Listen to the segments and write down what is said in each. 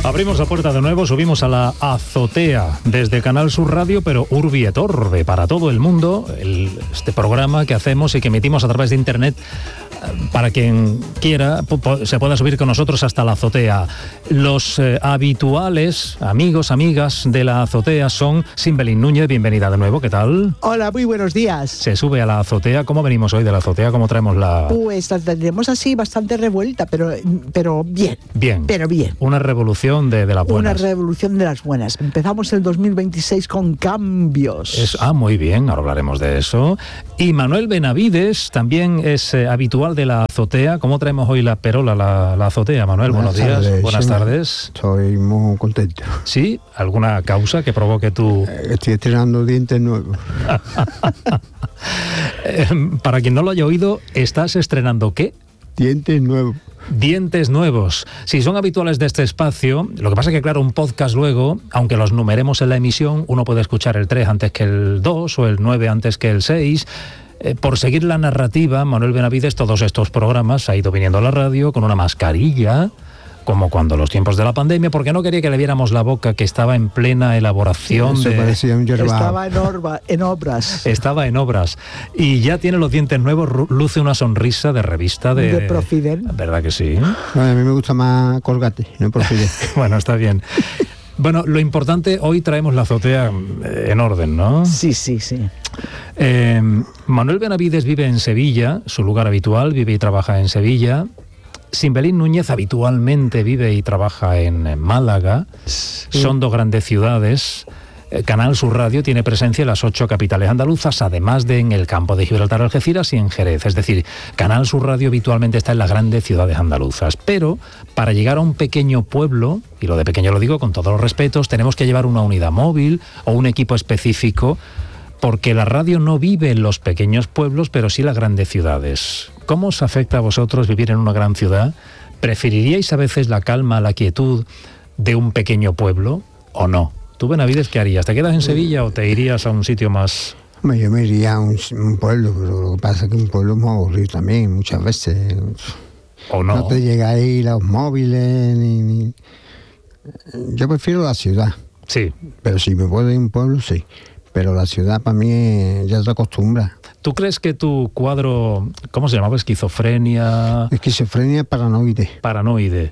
Abrimos la puerta de nuevo, subimos a la azotea desde Canal Sur Radio, pero Urbi et Orbe, para todo el mundo, este programa que hacemos y que emitimos a través de internet para quien quiera se pueda subir con nosotros hasta la azotea. Los habituales amigos, amigas de la azotea son Simbelín Núñez, bienvenida de nuevo, ¿qué tal? Hola, muy buenos días. Se sube a la azotea, ¿cómo venimos hoy de la azotea? ¿Cómo traemos la...? Pues la tendremos así, bastante revuelta, pero bien. Bien. Pero bien. Una revolución de las buenas. Una revolución de las buenas. Empezamos el 2026 con cambios. Muy bien, ahora hablaremos de eso. Y Manuel Benavides también es habitual de la azotea. ¿Cómo traemos hoy la perola, la azotea? Manuel, buenos días. Buenas tardes. Estoy muy contento. ¿Sí? ¿Alguna causa que provoque tu...? Estoy estrenando dientes nuevos. Para quien no lo haya oído, ¿estás estrenando qué? Dientes nuevos. Dientes nuevos. Si son habituales de este espacio, lo que pasa es que, claro, un podcast luego, aunque los numeremos en la emisión, uno puede escuchar el 3 antes que el 2 o el 9 antes que el 6... por seguir la narrativa, Manuel Benavides, todos estos programas ha ido viniendo a la radio con una mascarilla, como cuando los tiempos de la pandemia, porque no quería que le viéramos la boca, que estaba en plena elaboración. Eso parecía un yerbao. Estaba en obras. Estaba en obras. Y ya tiene los dientes nuevos, luce una sonrisa de revista de Profiden. ¿Verdad que sí? Bueno, a mí me gusta más Colgate, no Profiden. Bueno, está bien. Bueno, lo importante, hoy traemos la azotea en orden, ¿no? Sí. Manuel Benavides vive en Sevilla, su lugar habitual, vive y trabaja en Sevilla. Simbelín Núñez habitualmente vive y trabaja en Málaga. Sí. Son dos grandes ciudades. Canal Sur Radio tiene presencia en las 8 capitales andaluzas, además de en el campo de Gibraltar, Algeciras y en Jerez. Es decir, Canal Sur Radio habitualmente está en las grandes ciudades andaluzas. Pero para llegar a un pequeño pueblo, y lo de pequeño lo digo con todos los respetos, tenemos que llevar una unidad móvil o un equipo específico, porque la radio no vive en los pequeños pueblos, pero sí en las grandes ciudades. ¿Cómo os afecta a vosotros vivir en una gran ciudad? ¿Preferiríais a veces la calma, la quietud de un pequeño pueblo o no? ¿Tú, Benavides, qué harías? ¿Te quedas en Sevilla o te irías a un sitio más...? Yo me iría a un pueblo, pero lo que pasa es que un pueblo es muy aburrido también, muchas veces. ¿O no? No te llega ahí los móviles, ni... Yo prefiero la ciudad. Sí. Pero si me puedo ir a un pueblo, sí. Pero la ciudad para mí ya te acostumbra. ¿Tú crees que tu cuadro, ¿cómo se llamaba? Esquizofrenia paranoide. Paranoide.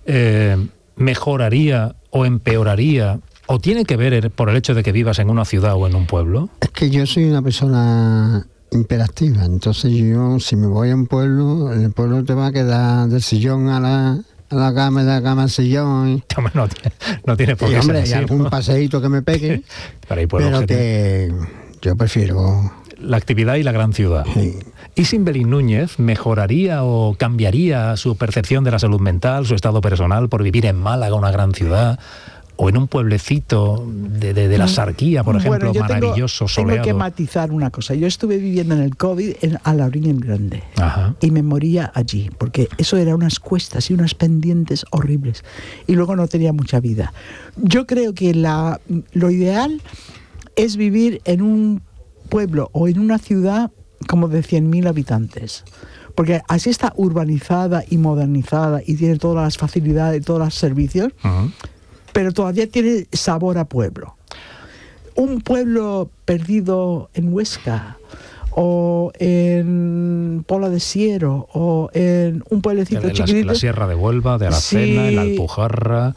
¿Mejoraría o empeoraría? ¿O tiene que ver por el hecho de que vivas en una ciudad o en un pueblo? Es que yo soy una persona hiperactiva. Entonces yo, si me voy a un pueblo, en el pueblo te va a quedar del sillón a la cama, de la cama al sillón. No tiene por qué ser así, y algún paseíto que me pegue. Pero que yo prefiero... La actividad y la gran ciudad. Sí. ¿Y Simbelín Núñez mejoraría o cambiaría su percepción de la salud mental, su estado personal, por vivir en Málaga, una gran ciudad, o en un pueblecito de la Sarquía, por ejemplo, maravilloso, soleado? Tengo que matizar una cosa. Yo estuve viviendo en el COVID a la Orilla Grande. Ajá. Y me moría allí, porque eso eran unas cuestas y unas pendientes horribles. Y luego no tenía mucha vida. Yo creo que lo ideal es vivir en un pueblo o en una ciudad como de 100.000 habitantes, porque así está urbanizada y modernizada y tiene todas las facilidades y todos los servicios. Uh-huh. Pero todavía tiene sabor a pueblo. Un pueblo perdido en Huesca o en Pola de Siero o en un pueblecito chiquitito, en la Sierra de Huelva, de Aracena, sí, en la Alpujarra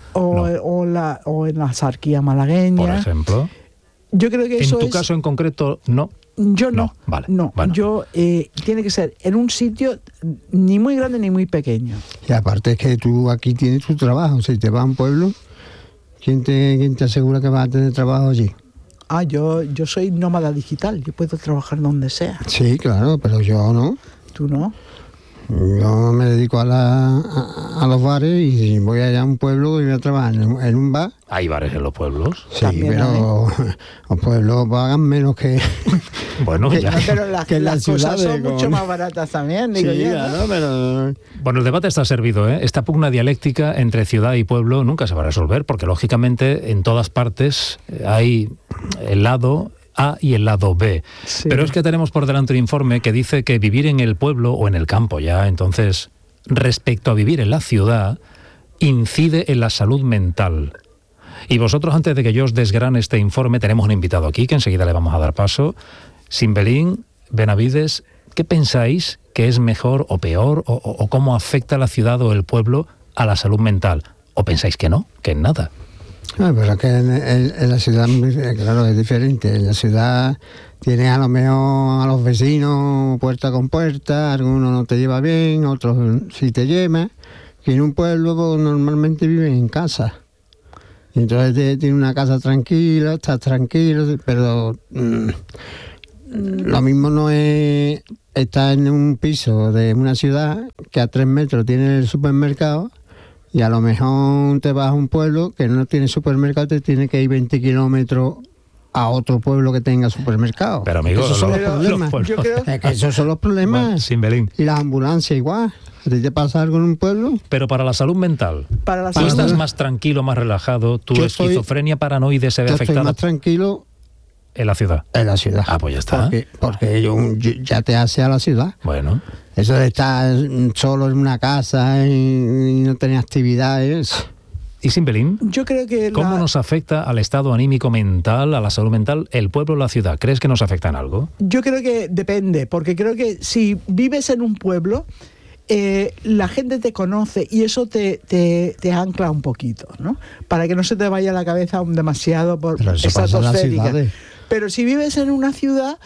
o en la Sarquía malagueña, por ejemplo. Yo creo que eso en tu caso en concreto no. Yo no. Vale. No. Bueno. Yo tiene que ser en un sitio ni muy grande ni muy pequeño. Y aparte es que tú aquí tienes tu trabajo. Si te vas a un pueblo, ¿quién te asegura que vas a tener trabajo allí? Yo soy nómada digital. Yo puedo trabajar donde sea. Sí, claro, pero yo no. ¿Tú no? Yo me dedico a los bares y voy allá a un pueblo y voy a trabajar en un bar. ¿Hay bares en los pueblos? Sí, pero los pueblos pagan menos que... Bueno, ya. No, pero las cosas son mucho más baratas también, digo yo. Claro, pero... Bueno, el debate está servido, ¿eh? Esta pugna dialéctica entre ciudad y pueblo nunca se va a resolver, porque lógicamente en todas partes hay el lado A y el lado B. Sí. Pero es que tenemos por delante un informe que dice que vivir en el pueblo o en el campo ya, entonces, respecto a vivir en la ciudad, incide en la salud mental. Y vosotros, antes de que yo os desgrane este informe, tenemos un invitado aquí que enseguida le vamos a dar paso. Simbelín, Benavides, ¿qué pensáis que es mejor o peor o cómo afecta la ciudad o el pueblo a la salud mental? ¿O pensáis que no, que en nada? Pero es que en la ciudad, claro, es diferente. En la ciudad tienes a lo mejor a los vecinos puerta con puerta, algunos no te lleva bien, otros sí te lleva. Y en un pueblo pues, normalmente viven en casa. Y entonces tienes una casa tranquila, estás tranquilo, pero lo mismo no es estar en un piso de una ciudad que a 3 metros tiene el supermercado. Y a lo mejor te vas a un pueblo que no tiene supermercado, te tiene que ir 20 kilómetros a otro pueblo que tenga supermercado. Pero amigos, esos son los problemas. Yo creo Es que esos son los problemas. Bueno, Simbelín. Y las ambulancias igual. ¿A ti te pasa algo en un pueblo? Pero para la salud mental, para la tú salud estás mental, más tranquilo, más relajado, tu Yo esquizofrenia paranoide se ve Yo estoy afectada más tranquilo en la ciudad. en la ciudad. Ah, pues ya está. Porque ya te hace a la ciudad. Bueno, Eso de estar solo en una casa y no tener actividades. ¿y Simbelín? yo creo que ¿Cómo nos afecta al estado anímico mental, a la salud mental, el pueblo o la ciudad? ¿Crees que nos afecta en algo? Yo creo que depende, porque creo que si vives en un pueblo, la gente te conoce y eso te ancla un poquito, ¿no? Para que no se te vaya la cabeza demasiado por Pero eso pasa en las estratosférica. ciudades. Pero si vives en una ciudad,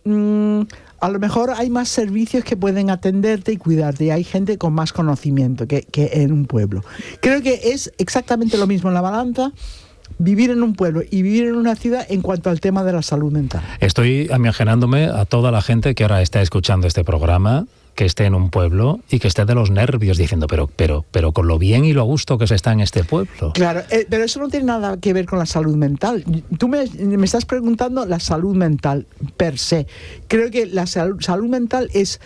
a lo mejor hay más servicios que pueden atenderte y cuidarte, y hay gente con más conocimiento que en un pueblo. Creo que es exactamente lo mismo en la balanza vivir en un pueblo y vivir en una ciudad en cuanto al tema de la salud mental. Estoy imaginándome a toda la gente que ahora está escuchando este programa, que esté en un pueblo y que esté de los nervios diciendo, pero con lo bien y lo a gusto que se está en este pueblo. Claro, pero eso no tiene nada que ver con la salud mental. Tú me estás preguntando la salud mental per se. Creo que la salud mental es...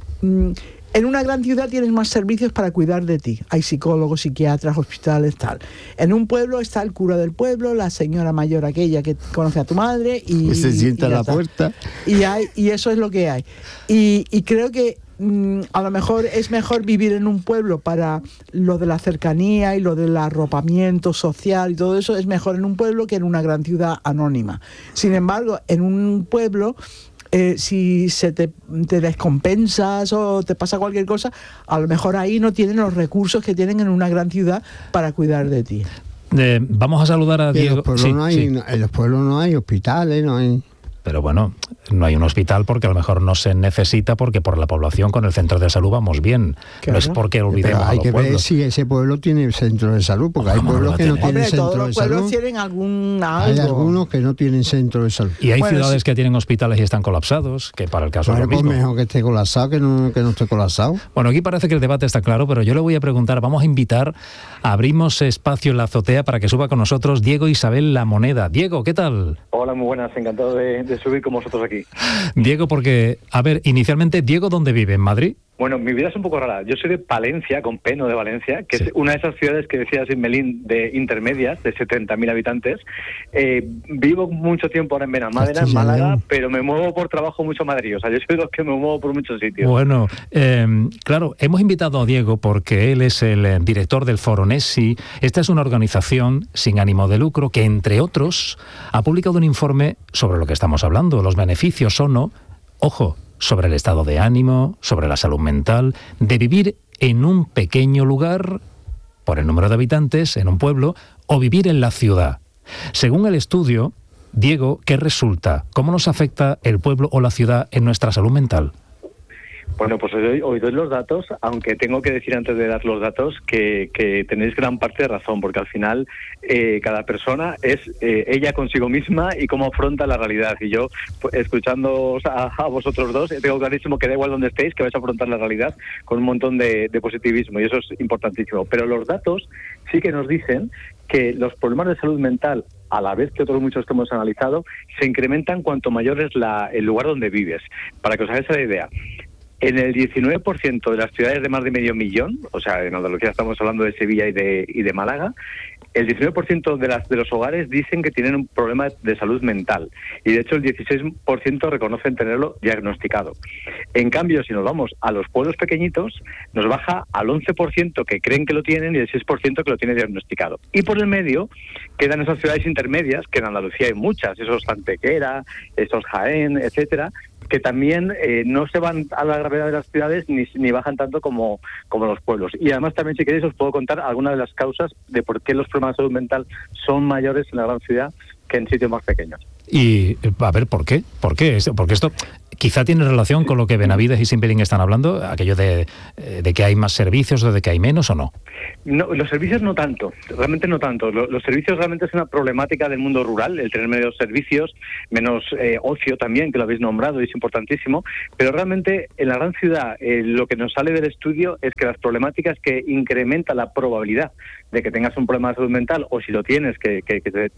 en una gran ciudad tienes más servicios para cuidar de ti. Hay psicólogos, psiquiatras, hospitales, tal. En un pueblo está el cura del pueblo, la señora mayor aquella que conoce a tu madre y se sienta y a ya la está. puerta. Y eso es lo que hay. Y creo que a lo mejor es mejor vivir en un pueblo para lo de la cercanía y lo del arropamiento social y todo eso, es mejor en un pueblo que en una gran ciudad anónima. Sin embargo, en un pueblo... si te descompensas o te pasa cualquier cosa, a lo mejor ahí no tienen los recursos que tienen en una gran ciudad para cuidar de ti. Vamos a saludar a Diego. En los pueblos no hay hospitales, no hay... Pero bueno, no hay un hospital porque a lo mejor no se necesita, porque por la población con el centro de salud vamos bien. Claro. No es porque olvidemos Pero a hay los que ver pueblos. si ese pueblo tiene centro de salud, porque hay ¿Cómo no pueblos va a que no tener? tienen Hombre, todos centro de los pueblos salud. tienen algún Hay algo. algunos que no tienen centro de salud. Y hay Bueno, ciudades sí. que tienen hospitales y están colapsados, que para el caso Bueno, es lo pues mismo. mejor que esté colapsado que no esté colapsado. Bueno, aquí parece que el debate está claro, pero yo le voy a preguntar, vamos a invitar, abrimos espacio en la azotea para que suba con nosotros Diego Isabel La Moneda. Diego, ¿qué tal? Hola, muy buenas, encantado de subir con vosotros aquí. Diego, porque, a ver, inicialmente, Diego, ¿dónde vive? ¿En Madrid? Bueno, mi vida es un poco rara. Yo soy de Palencia, con P, no de Valencia, que Sí. es una de esas ciudades que decía Simbelín de intermedias, de 70.000 habitantes. Vivo mucho tiempo ahora en Benalmádena, en Castilla y Málaga, León. pero me muevo por trabajo mucho a Madrid. O sea, yo soy de los que me muevo por muchos sitios. Bueno, claro, hemos invitado a Diego porque él es el director del Foro Nessi. Esta es una organización sin ánimo de lucro que, entre otros, ha publicado un informe sobre lo que estamos hablando, los beneficios o no, ojo, sobre el estado de ánimo, sobre la salud mental, de vivir en un pequeño lugar, por el número de habitantes, en un pueblo, o vivir en la ciudad. Según el estudio, Diego, ¿qué resulta? ¿Cómo nos afecta el pueblo o la ciudad en nuestra salud mental? Bueno, pues hoy doy los datos, aunque tengo que decir antes de dar los datos que tenéis gran parte de razón, porque al final cada persona es ella consigo misma y cómo afronta la realidad. Y yo, pues, escuchándoos a vosotros dos, tengo clarísimo que da igual donde estéis, que vais a afrontar la realidad con un montón de positivismo, y eso es importantísimo. Pero los datos sí que nos dicen que los problemas de salud mental, a la vez que otros muchos que hemos analizado, se incrementan cuanto mayor es el lugar donde vives. Para que os hagáis la idea, en el 19% de las ciudades de más de medio millón, o sea, en Andalucía estamos hablando de Sevilla y de Málaga, el 19% de los hogares dicen que tienen un problema de salud mental y de hecho el 16% reconocen tenerlo diagnosticado. En cambio, si nos vamos a los pueblos pequeñitos, nos baja al 11% que creen que lo tienen y el 6% que lo tiene diagnosticado. Y por el medio quedan esas ciudades intermedias, que en Andalucía hay muchas, esos Antequera, esos Jaén, etcétera, que también no se van a la gravedad de las ciudades ni bajan tanto como los pueblos. Y además también, si queréis, os puedo contar algunas de las causas de por qué los problemas de salud mental son mayores en la gran ciudad que en sitios más pequeños. Y, a ver, ¿por qué? Porque esto quizá tiene relación con lo que Benavides y Simbelín están hablando, aquello de que hay más servicios o de que hay menos, ¿o no? No, los servicios no tanto, realmente no tanto. Los servicios realmente es una problemática del mundo rural, el tener menos servicios, menos ocio también, que lo habéis nombrado y es importantísimo, pero realmente en la gran ciudad lo que nos sale del estudio es que las problemáticas que incrementa la probabilidad de que tengas un problema de salud mental o si lo tienes, que te